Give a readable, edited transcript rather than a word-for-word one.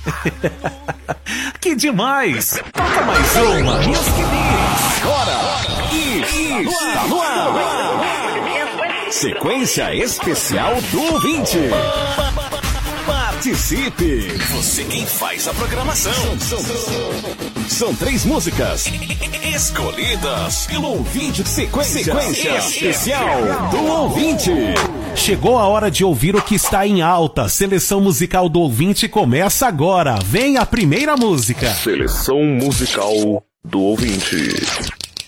Que demais! Toca mais uma, meus queridos! Agora! Está no ar! Sequência especial do ouvinte! Participe! Você quem faz a programação. São 3 músicas Escolhidas pelo ouvinte. Sequência especial do ouvinte. Chegou a hora de ouvir o que está em alta. Seleção musical do ouvinte começa agora. Vem a primeira música. Seleção musical do ouvinte.